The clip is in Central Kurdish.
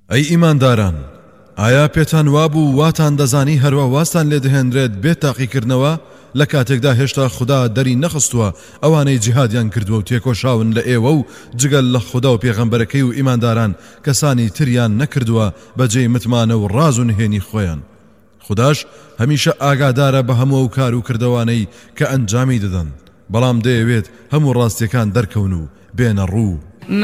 ئەی ئیمانداران ئایا پێتان وابوو واتان دەزانی هەروە واستان لێ دەهێنرێت بێت تاقیکردنەوە لە کاتێکدا هێشتا خوددا دەری نەخستووە ئەوانەی جیهادیان کردووە و تێکۆشاون لە ئێوە و جگەل لە خوددا و پێغەمبەرەکەی و ئیمانداران کەسانی تریان نەکردووە بەجێی متمانە و ڕاز و نهێنی خۆیان خودداش هەمیشە ئاگادارە بە هەموو کار و کردەوانەی کە ئەنجامی دەدەن بەڵام دەیەوێت هەموو ڕاستیەکان دەرکەون و بێنە ڕوو